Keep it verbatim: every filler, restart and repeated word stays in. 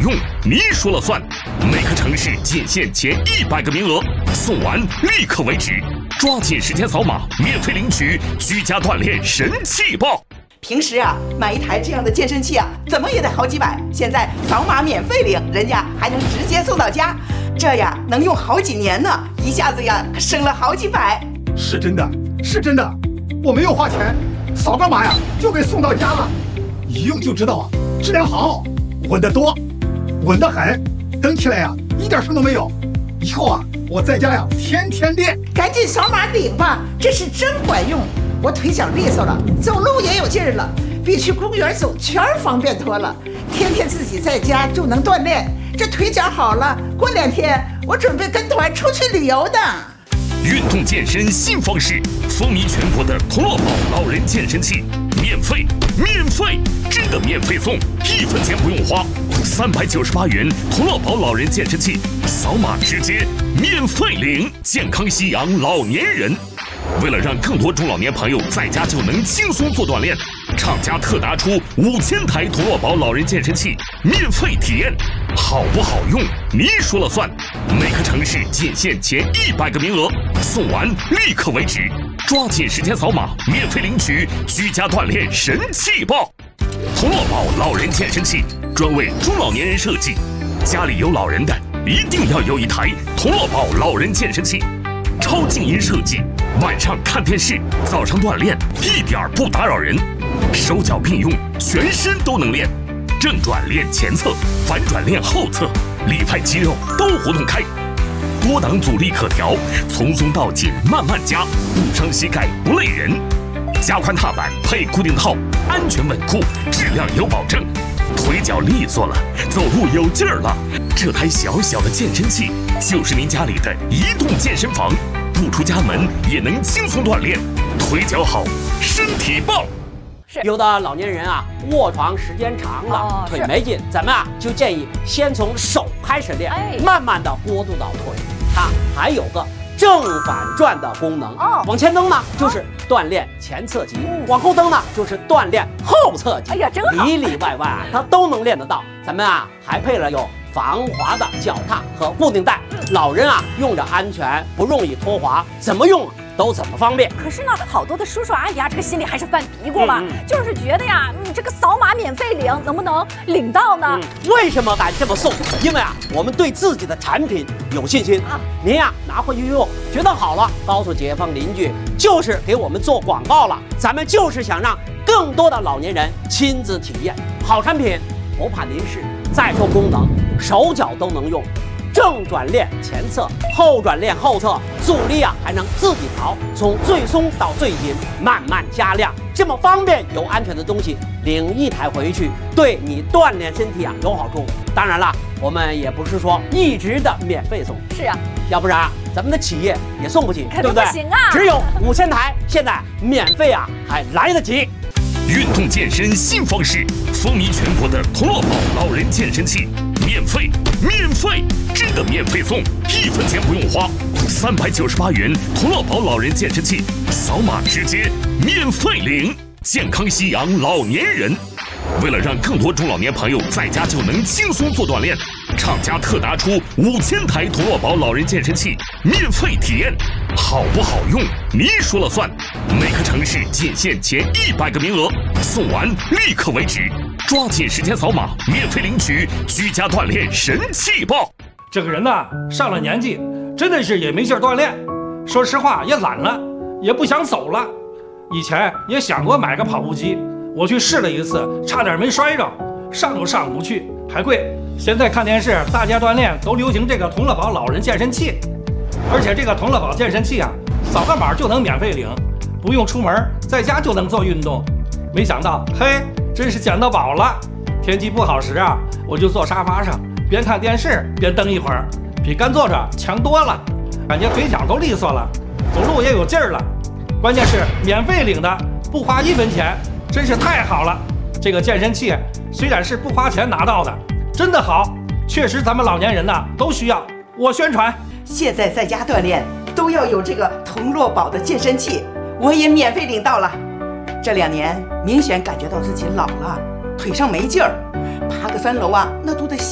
用，你说了算。每个城市仅限前一百个名额，送完立刻为止，抓紧时间扫码，免费领取居家锻炼神器包。 平时啊，买一台这样的健身器啊，怎么也得好几百，现在扫码免费领，人家还能直接送到家，这呀能用好几年呢，一下子呀省了好几百。 是真的，是真的，我没有花钱，扫个码呀就给送到家了，一用就知道啊，质量好，稳得多，稳得很，蹬起来呀一点声都没有。以后啊，我在家呀天天练。 赶紧扫码领吧，这是真管用。我腿脚利索了，走路也有劲儿了，比去公园走圈方便多了。天天自己在家就能锻炼，这腿脚好了，过两天我准备跟团出去旅游的。 运动健身新方式，风靡全国的童乐宝老人健身器，免费，免费，真的免费送，一分钱不用花，三百九十八元童乐宝老人健身器，扫码直接免费领，健康夕阳老年人。为了让更多中老年朋友在家就能轻松做锻炼，厂家特拿出五千台童乐宝老人健身器免费体验，好不好用你说了算。每个城市仅限前一百个名额，送完立刻为止，抓紧时间扫码，免费领取居家锻炼神器包。童乐宝老人健身器专为中老年人设计，家里有老人的一定要有一台童乐宝老人健身器，超静音设计，晚上看电视，早上锻炼，一点不打扰人，手脚并用，全身都能练，正转练前侧，反转练后侧，里派肌肉都活动开，多档阻力可调，从松到紧慢慢加，不伤膝盖不累人，加宽踏板配固定套，安全稳固，质量有保证，腿脚利索了，走路有劲儿了，这台小小的健身器就是您家里的移动健身房，不出家门也能轻松锻炼，腿脚好，身体棒。 有的老年人啊，卧床时间长了，哦、腿没劲，咱们啊就建议先从手开始练，哎、慢慢的过渡到腿。它还有个正反转的功能，哦、往前蹬呢就是锻炼前侧肌，嗯、往后蹬呢就是锻炼后侧肌。哎呀，真好，里里外外啊它都能练得到。咱们啊还配了有防滑的脚踏和固定带，老人啊用着安全，不容易脱滑，怎么用都怎么方便。 可是呢，好多的叔叔阿姨啊，这个心里还是犯嘀咕吧，嗯嗯、就是觉得呀，你这个扫码免费领，能不能领到呢？ 嗯、为什么敢这么送？因为啊，我们对自己的产品有信心啊。您呀拿回去用，觉得好了，告诉街坊邻居，就是给我们做广告了。咱们就是想让更多的老年人亲自体验好产品，不怕您试。再说功能，手脚都能用。正转练前侧，后转练后侧，阻力啊还能自己调，从最松到最紧，慢慢加量，这么方便又安全的东西，领一台回去，对你锻炼身体啊有好处。当然了，我们也不是说一直的免费送， 是啊， 要不然咱们的企业也送不起，对不对？ 不行啊， 只有五千台，现在免费啊还来得及。 运动健身新方式，风靡全国的童乐宝老人健身器，免费，免费，真的免费送，一分钱不用花，三百九十八元童乐宝老人健身器，扫码直接免费领，健康夕阳老年人。为了让更多中老年朋友在家就能轻松做锻炼，厂家特拿出五千台童乐宝老人健身器免费体验，好不好用你说了算。每个城市仅限前一百个名额，送完立刻为止，抓紧时间扫码，免费领取居家锻炼神器包。 这个人呢，上了年纪，真的是也没劲儿锻炼，说实话也懒了，也不想走了。以前也想过买个跑步机，我去试了一次，差点没摔着，上都上不去，还贵。现在看电视，大家锻炼都流行这个童乐宝老人健身器，而且这个童乐宝健身器啊，扫个码就能免费领，不用出门，在家就能做运动。没想到，嘿，真是捡到宝了！天气不好时啊，我就坐沙发上，边看电视边蹬一会儿，比干坐着强多了，感觉腿脚都利索了，走路也有劲儿了。关键是免费领的，不花一分钱，真是太好了！这个健身器虽然是不花钱拿到的，真的好，确实咱们老年人呐都需要。我宣传， 现在在家锻炼都要有这个童乐宝的健身器，我也免费领到了。这两年明显感觉到自己老了，腿上没劲儿，爬个三楼啊，那都得